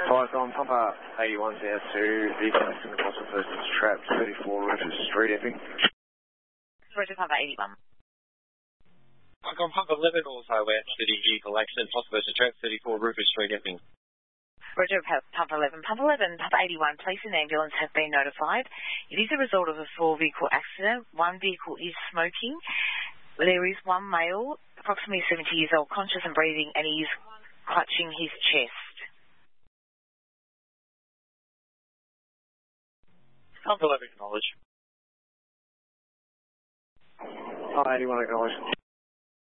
Five on Papa 81 down to vehicle accident, possible person's trapped, 34 Rufus Street, Epping. Roger, Papa 81. I've got Papa 11 also out, city vehicle accident, possible person trapped, 34 Rufus Street, Epping. Roger, Papa 11. Papa 11, Papa 81, police and ambulance have been notified. It is a result of a four-vehicle accident. One vehicle is smoking. There is one male, approximately 70 years old, conscious and breathing, and he is clutching his chest. Papa 11 acknowledge. 81 acknowledge.